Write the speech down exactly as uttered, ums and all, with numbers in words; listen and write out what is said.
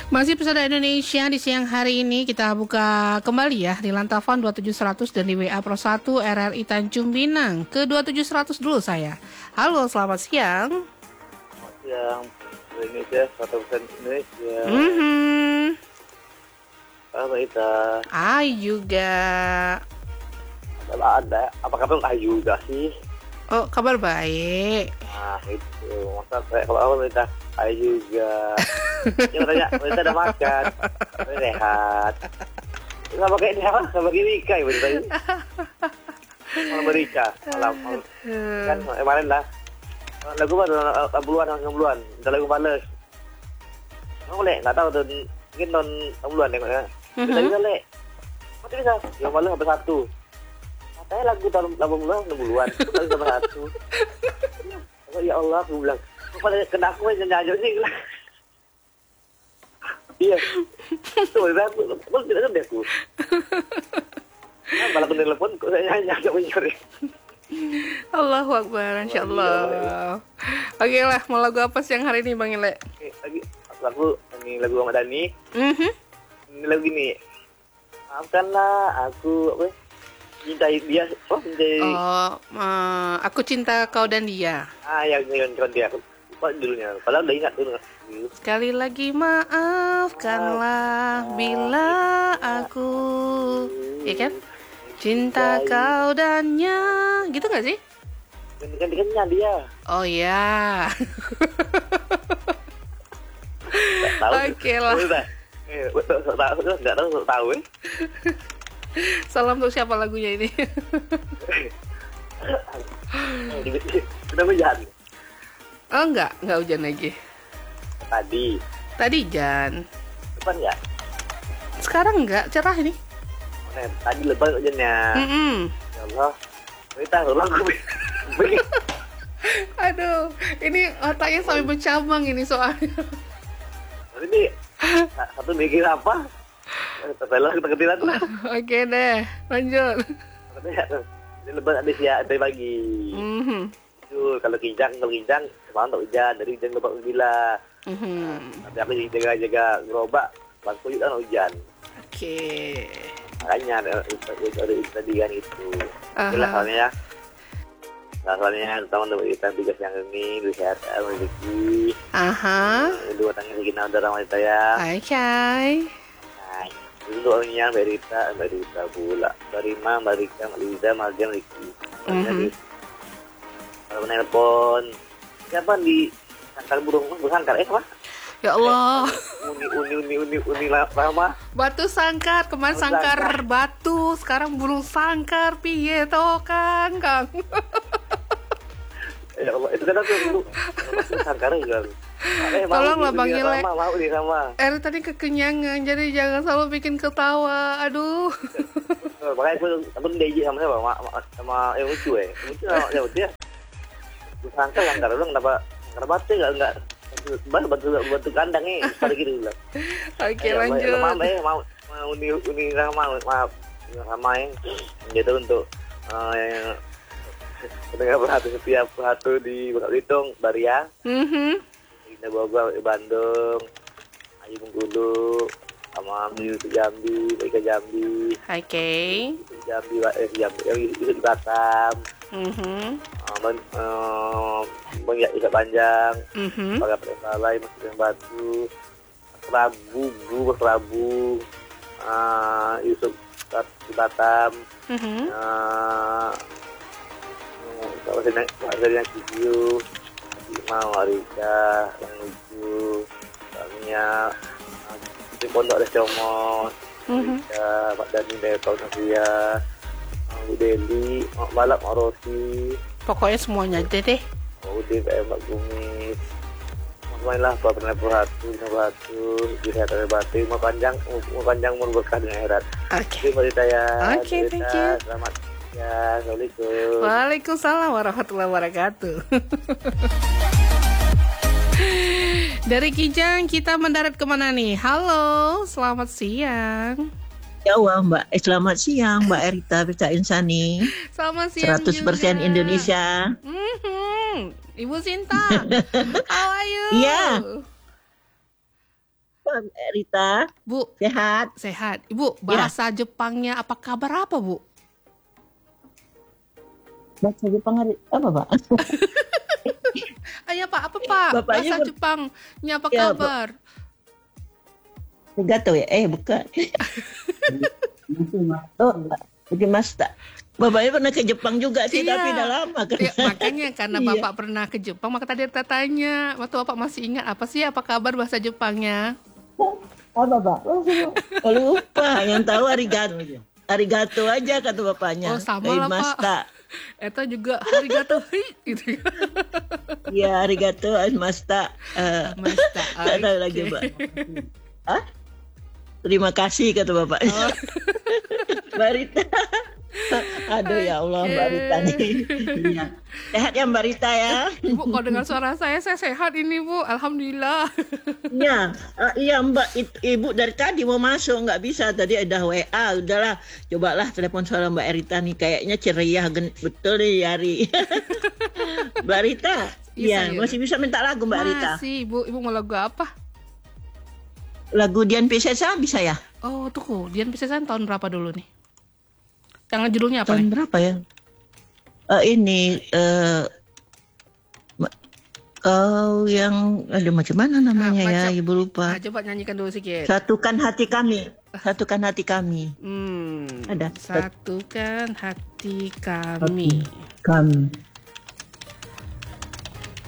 Masih Pesona Indonesia di siang hari ini kita buka kembali ya di Lantafon dua tujuh seratus dan di W A Pro satu R R I Tanjung Pinang. Ke dua tujuh seratus dulu saya. Halo, selamat siang. Selamat siang. Indonesia, satu persen Indonesia. Mhm. Apa itu? Ai juga. Adalah ada. Apa kabar Ayu juga sih? Oh, kabar baik. Nah, itu. Masa saya kalau awal minta Ayu juga. Yang tanya, minta ada makan. Sehat. Sama kayak ini apa? Sama kayak Rika ya tadi. Malam Rika. Malam. Kan kemarin lah. Lagu mana? enam puluhan, enam puluhan. Ada lagu males. Kamu boleh? Nggak tahu tuh. Mungkin non enam puluhan tengoknya. Kita bisa lek. Mati bisa. Yang males sampai satu. Katanya lagu tahun delapan puluhan, enam puluhan. Lagu sampai satu. Ya Allah, aku bilang. Pada kena aku aja nyanyi sih. Iya. Tuh, aku aku tidak ada aku. Nah, malah aku telepon kok saya nyanyi agak mencuri. Allahu Akbar, insyaallah. Oke lah, mau lagu apa siang hari ini Bang Ile? Lagi lagu ini lagu Ahmad Dhani. Mhm. Ini lagu ini. Maafkanlah aku apa? Cintai dia, oh cintai. Oh, uh, aku cinta kau dan dia. Ah, yang yang yang dia. Lupa dulunya. Padahal udah ingat dulu. Sekali lagi maafkanlah bila aku, ya kan? Cinta kau dannya, gitu nggak sih? Ganti-gantinya dia. Oh ya. Oke lah. Eh, nggak tahu, nggak tahu eh. Salam untuk siapa lagunya ini? Udah hujan. Oh enggak, enggak hujan lagi. Tadi. Tadi hujan. Depan ya? Sekarang enggak, cerah ini. Nah, tadi lebat hujannya. Mm-mm. Ya Allah. Kita ulang. Aduh, ini otaknya sampai bercabang ini soalnya. Ini satu mikir apa? Terpelah kita ketilan lah. Oke deh, lanjut. Ini lebat ada siang dari pagi. Mhm. Itu kalau kijang, kalau kijang semalam tak hujan, dari hujan lebat gila. Mhm. Tapi aku jaga-jaga gerobak, bangku juga kan hujan. Oke. Makanya ada ada tadi kan itu. Aha. Itulah soalnya ya. Nah, soalnya teman teman kita tugas yang ini kesehatan rezeki. Aha. Dua tangan segini udah ramai saya. Hai Kai. Nah, untuk orangnya Mbak Rita, Mbak Rita pula, Mbak Rima, Mbak Rika, Mbak Liza, Mbak Jan, Riki. Jadi kalau menelpon siapa di sangkar burung, burung sangkar eh apa? Ya Allah. Uni uni uni uni uni lama. Batu sangkar, kemarin Batu sangkar, sangkar. batu, sekarang burung sangkar, piye to Kang, Kang. Ya Allah, itu kan aku dulu sangkar juga. Eh, mau Tolonglah di- Bang di- Ile. Sama, mau di sama. Er tadi kekenyangan, jadi jangan selalu bikin ketawa. Aduh. Eh, Makanya aku aku D J sama siapa? Sama, sama, sama yang lucu eh. Lucu sama yang lucu ya. Sangkar sangkar dulu kenapa sangkar batu enggak enggak batu batu batu kandang nih pada gitu bilang. Oke, Eh, lanjut. Mau eh mau mau uni uni sama maaf sama yang gitu untuk eh pendengar berhati setiap satu di Bangka Belitung, Baria, Mhm. Indah Bogor, Bandung, Ayu Bengkulu, sama Yusuf Jambi, Ika Jambi, Oke. Yusuf Jambi, eh Jambi, yang Yusuf di Batam, Mhm. eh, Bang eh, Bang Ika Panjang, Mhm. Baga Presalai, Mas Yang Batu, Prabu, Bu, Mas Prabu, eh, Yusuf di Batam, Mhm. eh, kalau saya saya yang video mau Arika yang lucu kaminya di pondok ada Comos Arika Pak Dani dari tahun Nasia Bu Deli Mak Balap Mak Rosi Pokoknya semuanya deh deh. Mak Ude kayak Mbak Gumis mainlah Pak Pernah Perhatu Pernah Perhatu Disehatan Batin Mau panjang Mau panjang umur berkah dengan akhirat. Oke. Terima kasih saya. Oke, thank you. Selamat ya, Assalamualaikum. Waalaikumsalam warahmatullahi wabarakatuh. Dari Kijang kita mendarat kemana nih? Halo, selamat siang. Jawa Mbak, eh, selamat siang Mbak Erita Pita Insani. Selamat siang seratus persen juga. Indonesia. Mhm. Ibu Sinta, how are you? Iya. apa Rita? Bu, Sehat? sehat. Ibu, bahasa Jepangnya apa kabar apa, Bu? Bahasa Jepang hari apa, Pak? Ayah Pak, apa Pak? Bapaknya Bahasa ber- Jepangnya apa Ya, kabar? Gato ya? Eh, bukan. Oh, Ikimasta. Bapaknya pernah ke Jepang juga sih, Iya. tapi udah lama kan. Ya, makanya karena Iya. Bapak pernah ke Jepang, maka tadi Rita tanya, waktu Bapak masih ingat apa sih apa kabar bahasa Jepangnya? Apa, Pak? Oh, lupa. Yang tahu arigato. Arigato aja kata bapaknya. Oh, sama lah, Pak. Ikimasta. Eta juga arigato hi gitu ya. Iya, arigato ikimasta. Eh, Masta. Nggak tahu lagi, Mbak. Hah? Terima kasih kata bapak. Oh. Mbak Rita. Aduh ya Allah, Mbak Rita nih. Iya. Sehat ya Mbak Rita ya? Ibu kalau dengar suara saya, saya sehat ini Bu, alhamdulillah. Iya, eh, iya Mbak, It- Ibu dari tadi mau masuk nggak bisa, tadi ada W A, udahlah, cobalah telepon suara Mbak Rita nih, kayaknya ceria gen- betul nih Yari. Mbak Rita, Iya, iya, iya. masih bisa minta lagu Mbak Rita. Masih Ibu, Ibu mau lagu apa? Lagu Dian Piscesa bisa ya? Oh tuh, Dian Piscesan tahun berapa dulu nih? Yang judulnya apa Tahun nih? berapa ya? Eh, ini eh ma- kau yang aduh macam mana namanya Ah, ya, macam- Ibu lupa. Nah, coba nyanyikan dulu sedikit. Satukan hati kami, satukan hati kami, Hmm, Ada. satukan hati kami. kami.